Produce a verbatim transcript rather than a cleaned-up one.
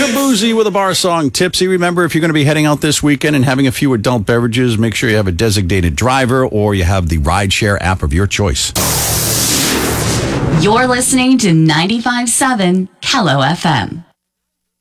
Boozy with a bar song, Tipsy. Remember, if you're going to be heading out this weekend and having a few adult beverages, make sure you have a designated driver or you have the rideshare app of your choice. You're listening to ninety-five point seven Kello F M.